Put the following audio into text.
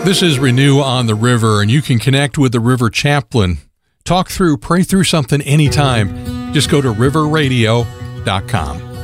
This is Renew on the River, and you can connect with the River Chaplain. Talk through, pray through something anytime. Just go to riverradio.com.